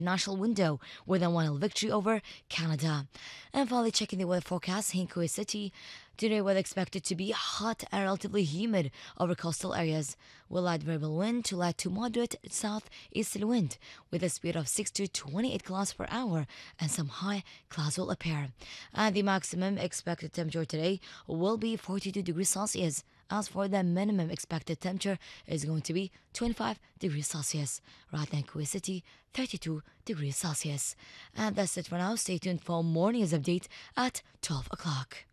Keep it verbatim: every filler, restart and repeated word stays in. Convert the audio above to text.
international window with a one nil victory over Canada. And finally, checking the weather forecast in Kuwait City. Today, weather expected to be hot and relatively humid over coastal areas, with light variable wind to light to moderate southeasterly wind with a speed of six to twenty-eight kilometers per hour, and some high clouds will appear. And the maximum expected temperature today will be forty-two degrees Celsius. As for the minimum expected temperature is going to be twenty-five degrees Celsius. Right now in Kuwait City, thirty-two degrees Celsius. And that's it for now. Stay tuned for morning's update at twelve o'clock.